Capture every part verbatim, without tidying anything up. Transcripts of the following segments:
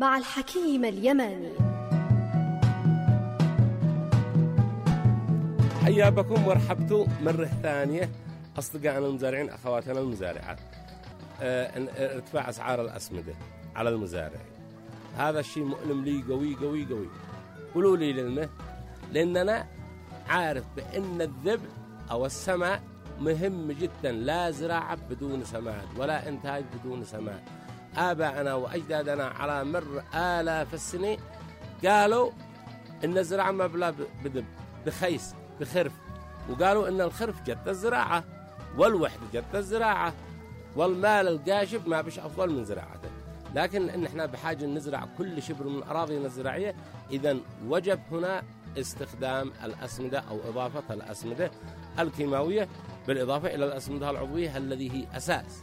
مع الحكيم اليماني. حيا بكم ورحبتوا مرة ثانية أصدقائنا المزارعين أخواتنا المزارعات. اه ارتفاع أسعار الأسمدة على المزارعين هذا الشيء مؤلم لي قوي قوي قوي. قولوا لي للمه، لأننا عارف بأن الذبح أو السماد مهم جدا. لا زراعة بدون سماد ولا إنتاج بدون سماد. آباءنا وأجدادنا على مر آلاف السنين قالوا إن الزراعة ما بلا بدب بخيس بخرف، وقالوا إن الخرف جت الزراعة والوحدة جت الزراعة والمال القاشب ما بش أفضل من زراعته. لكن إن إحنا بحاجة نزرع كل شبر من أراضينا الزراعية، إذن وجب هنا استخدام الأسمدة أو إضافة الأسمدة الكيماوية بالإضافة إلى الأسمدة العضوية الذي هي أساس.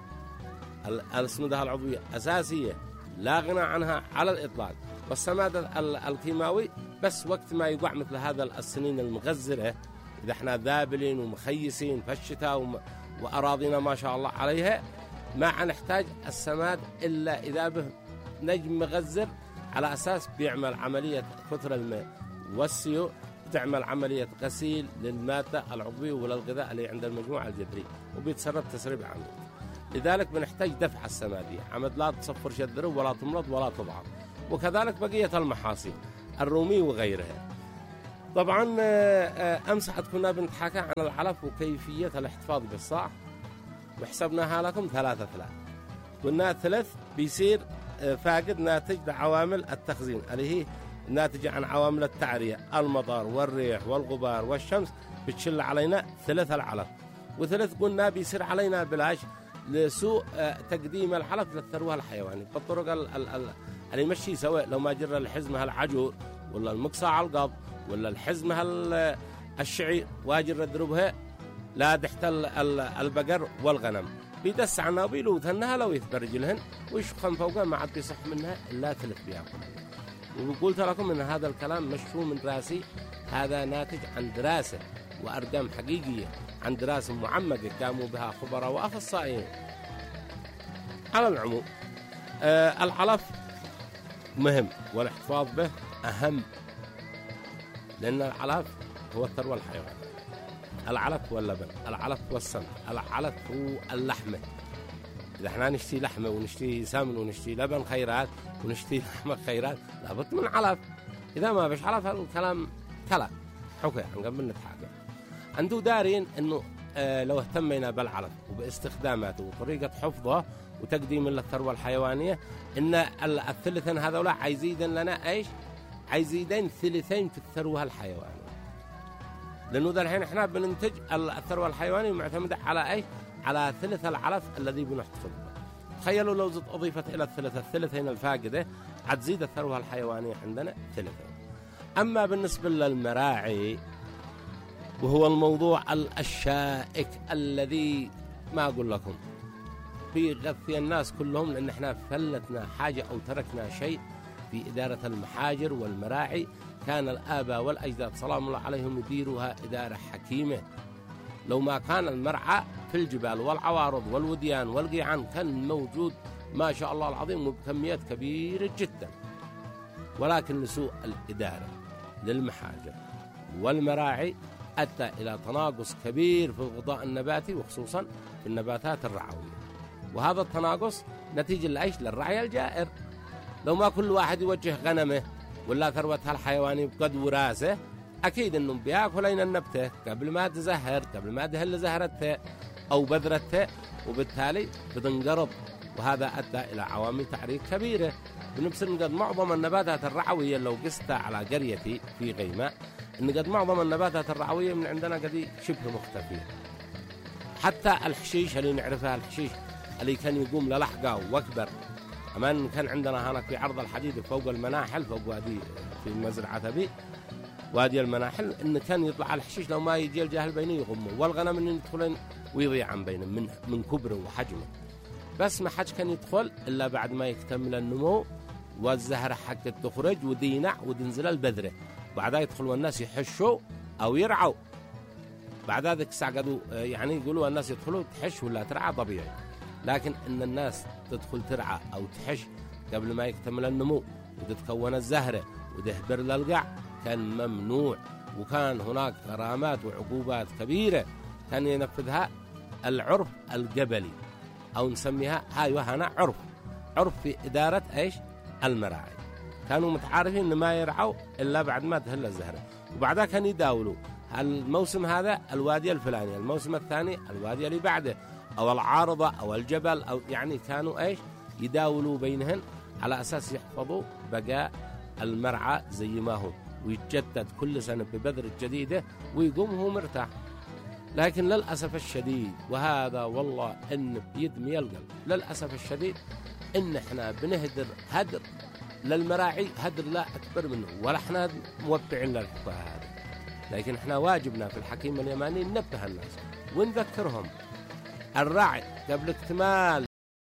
الأسمدة العضوية أساسية لا غنى عنها على الإطلاق، والسماد الكيماوي بس وقت ما يقع مثل هذا السنين المغزرة، إذا احنا ذابلين ومخيسين في الشتاء وأراضينا ما شاء الله عليها، ما نحتاج السماد إلا إذا به نجم مغزر على أساس بيعمل عملية كثر الماء والسيو، بتعمل عملية غسيل للمادة العضوية وللغذاء اللي عند المجموعة الجذرية، وبيتسرب تسريب عميق. لذلك بنحتاج دفع السمادية، عمد لا تصفر شذره ولا تمرض ولا تضعف، وكذلك بقية المحاصيل الرومي وغيرها. طبعا أمس حد كنا بنتحكى عن العلف وكيفية الاحتفاظ بالصاع، وحسبناها لكم ثلاثة ثلاث. قلنا ثلاث بيصير فاقد ناتج لعوامل التخزين اللي هي ناتجة عن عوامل التعرية، المطر والريح والغبار والشمس بتشل علينا ثلاث العلف. وثلاث قلنا بيصير علينا بلاش لسوء تقديم العلف للثروة الحيواني بالطرق اللي يمشي، سواء لو ما جرى الحزمة العجور ولا المقصع القض ولا الحزمة الشعير واجر دروبها لا تحتل البقر والغنم، بيدس عنها وبيلوثنها لو يثبرج لهن ويشخن فوقها ما عاد بيصح منها إلا ثلث بياكل. وقلت لكم إن هذا الكلام مشفو من راسي، هذا ناتج عن دراسة وأرقام حقيقية، عن دراسة معمقة قاموا بها خبراء وأخصائيين. على العموم آه العلف مهم والاحتفاظ به أهم، لأن العلف هو الثروة الحيوانية. العلف هو اللبن، العلف هو السمن، العلف هو اللحمة. إذا احنا نشتي لحمة ونشتي سمن ونشتي لبن خيرات ونشتي لحمة خيرات لابد من علف. إذا ما بش علف الكلام كلا حكي عن قبل نتحاكم. عنده دارين إنه اه لو اهتمينا بالعلف وباستخداماته وطريقة حفظه وتقديم للثروة الحيوانية، إن الثلثين هذولا عايزيدن لنا إيش؟ عايزيدن ثلثين في الثروة الحيوانية، لأنه ذا الحين إحنا بننتج الثروة الحيوانية معتمدة على إيش؟ على ثلث العلف الذي بنحتفظ به. تخيلوا لو زد أضيفت إلى الثلث الثلثين الفاقدة عتزيد الثروة الحيوانية عندنا ثلثين. أما بالنسبة للمراعي وهو الموضوع الشائك الذي ما أقول لكم بيغثي الناس كلهم، لأن إحنا فلتنا حاجة أو تركنا شيء في إدارة المحاجر والمراعي. كان الآباء والأجداد سلام الله عليهم يديروها إدارة حكيمة. لو ما كان المرعى في الجبال والعوارض والوديان والقيعان كان موجود ما شاء الله العظيم وبكميات كبيرة جدا، ولكن لسوء الإدارة للمحاجر والمراعي أدى إلى تناقص كبير في الغطاء النباتي وخصوصا في النباتات الرعوية. وهذا التناقص نتيجة لإيش؟ للرعي الجائر. لو ما كل واحد يوجه غنمه ولا ثروتها الحيواني بقد وراسه، أكيد إنه بياكلين النبتة قبل ما تزهر، قبل ما تهل زهرتها أو بذرتها، وبالتالي بتنقرض. وهذا أدى إلى عوامل تعريق كبيرة. بنبصر قد معظم النباتات الرعوية لو قستها على قريتي في غيماء، إن قد معظم النباتات الرعوية من عندنا قد شبه مختفية. حتى الحشيش اللي نعرفها، الحشيش اللي كان يقوم للحقة وأكبر، أمان كان عندنا هناك في عرض الحديد فوق المناحل، فوق وادي في مزرعة بي وادي المناحل، إن كان يطلع الحشيش لو ما يجي الجاهل بينه يغمه، والغنم إن يدخلين ويضيع عن بينه من من كبره وحجمه. بس ما حدش كان يدخل إلا بعد ما يكتمل النمو والزهرة حقت تخرج ودينع وتنزل البذرة، بعدها يدخل والناس يحشوا أو يرعوا. بعد ذلك ساعدوا يعني يقولوا الناس يدخلوا تحش ولا ترعى طبيعي. لكن إن الناس تدخل ترعى أو تحش قبل ما يكتمل النمو وتتكون الزهرة وتهبر للقع كان ممنوع، وكان هناك غرامات وعقوبات كبيرة كان ينفذها العرف القبلي، أو نسميها هاي هنا عرف عرف في إدارة إيش المراعي. كانوا متعارفين إن ما يرعوا إلا بعد ما تهل الزهرة، وبعدها كان يداولوا الموسم هذا الوادي الفلاني، الموسم الثاني الوادي اللي بعده، أو العارضة أو الجبل، أو يعني كانوا إيش يداولوا بينهن على أساس يحفظوا بقاء المرعى زي ما هو، ويتجدد كل سنة ببذرة جديدة ويقوم هو مرتاح. لكن للأسف الشديد، وهذا والله إن بيدمي القلب، للأسف الشديد إن إحنا بنهدر هدر للمراعي، هدر لا أكبر منه، ولا إحنا موبعين للحكاية هذه. لكن إحنا واجبنا في الحكيم اليماني ننبه الناس ونذكرهم الرعي قبل اكتمال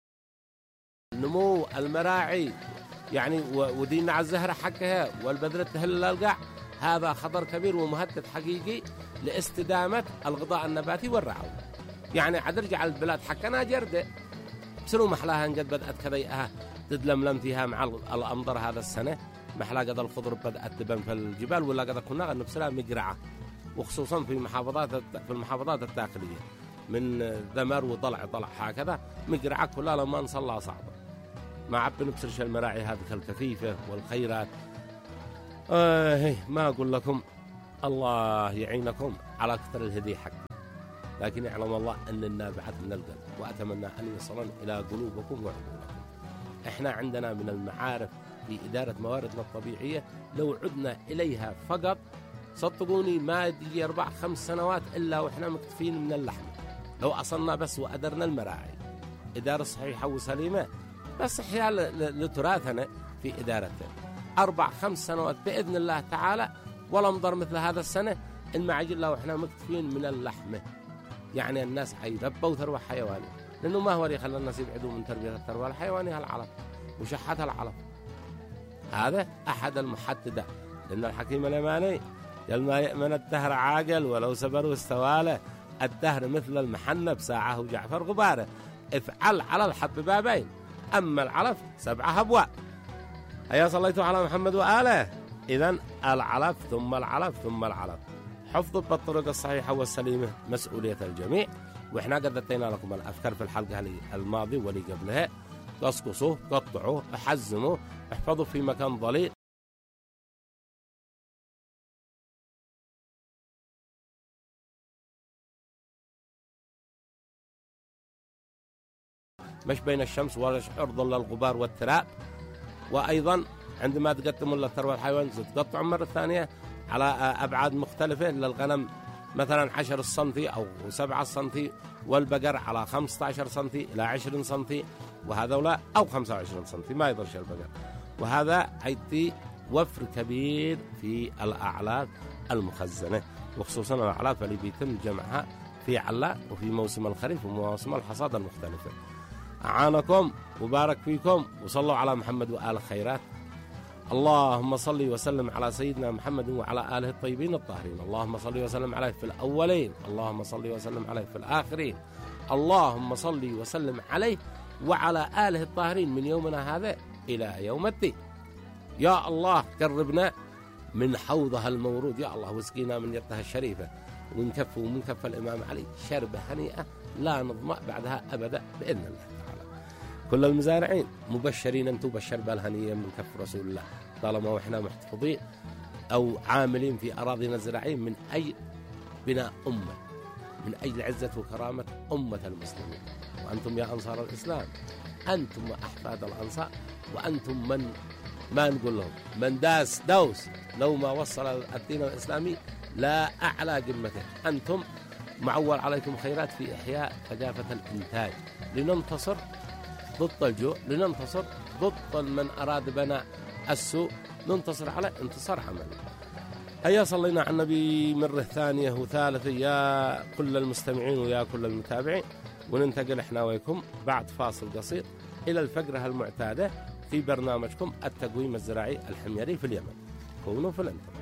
نمو المراعي، يعني ودينا على الزهرة حقها والبذرة تهل القع، هذا خطر كبير ومهدد حقيقي لاستدامة الغذاء النباتي والرعوة. يعني عاد رجع البلاد حقنا جردة بسلو محلاها قد بدأت كذيئها تدلملم فيها مع الأمطار هذا السنة، محلا قد الخضر بدأت تبان في الجبال، ولا قد كنا نبسلها مقرعة، وخصوصا في محافظات في المحافظات الداخلية من ذمر وضلع ضلع هكذا مقرعة كلها لما نصلى صعبة. ما عب نبسلش المراعي هذه الكثيفة والخيرات. آه ما أقول لكم الله يعينكم على كثر الهدي حقي، لكن يعلم الله أن النابعات من القلب، وأتمنى أن يصلن إلى قلوبكم وعقولكم. إحنا عندنا من المعارف في إدارة مواردنا الطبيعية لو عدنا إليها فقط صدقوني ما يجي أربع خمس سنوات إلا وإحنا مكتفين من اللحم، لو أصلنا بس وأدرنا المراعي إدارة صحيحة وسليمة، بس إحياء لتراثنا في إدارته أربع خمس سنوات بإذن الله تعالى، ولا مضر مثل هذا السنة إن ما عجل الله وإحنا مكتفين من اللحمة. يعني الناس حيربوا ثروة حيوانية، لأنه ما هو اللي خلى الناس يبعدوا من تربية الثروة الحيوانية؟ العلف وشحتها العلف، هذا أحد المحددات. لأن الحكيم اليماني قال ما يأمن الدهر عاقل ولو سبر واستواله، الدهر مثل المحنة بساعه وجعفر غباره، افعل على الحب بابين أما العلف سبعة أبواب. هيا صليتوا على محمد وآله. إذن العلف ثم العلف ثم العلف، حفظ بالطرق الصحيحة والسليمة مسؤولية الجميع. وإحنا قد ادينا لكم الأفكار في الحلقة الماضية واللي قبلها، قصقصوه قطعوه حزموه احفظوا في مكان ضليل مش بين الشمس ولا عرض للغبار والتراب. وأيضا عندما تقدموا للثروة الحيوان تقطعوا مرة ثانية على أبعاد مختلفة، للغنم مثلا عشرة سنتي أو سبعة سنتي، والبقر على خمسة عشر سنتي إلى عشرين سنتي، وهذا أو خمسة وعشرين سنتي ما يضرش البقر. وهذا حيث وفر كبير في الأعلاف المخزنة، وخصوصا الأعلاف اللي بيتم جمعها في علاء وفي موسم الخريف ومواسم الحصاد المختلفة. أعانكم وبارك فيكم، وصلوا على محمد وآل خيرات. اللهم صل وسلم على سيدنا محمد وعلى آله الطيبين الطاهرين. اللهم صل وسلم عليه في الأولين، اللهم صل وسلم عليه في الآخرين، اللهم صل وسلم عليه وعلى آله الطاهرين من يومنا هذا إلى يوم الدين. يا الله قربنا من حوضها المورود، يا الله واسقينا من يدها الشريفة، ومن كف ومن كف الإمام علي شربة هنيئة لا نظمأ بعدها أبدا بإذن الله تعالى. كل المزارعين مبشرين أن تبشر بالهنية من كف رسول الله، طالما وإحنا محتفظين أو عاملين في أراضينا الزراعية من أجل بناء أمة، من أجل عزة وكرامة أمة المسلمين. وأنتم يا أنصار الإسلام أنتم أحفاد الأنصار، وأنتم من ما نقول لهم من داس دوس لو ما وصل الدين الإسلامي لا أعلى قمته. أنتم معول عليكم خيرات في إحياء ثقافة الإنتاج، لننتصر ضد الجوع، لننتصر ضد من أراد بناء السوء، ننتصر على انتصار عملي. هيا صلينا على النبي مرة ثانية وثالثة يا كل المستمعين ويا كل المتابعين، وننتقل إحنا وياكم بعد فاصل قصير إلى الفقرة المعتادة في برنامجكم التقويم الزراعي الحميري في اليمن. كونوا في الانتظار.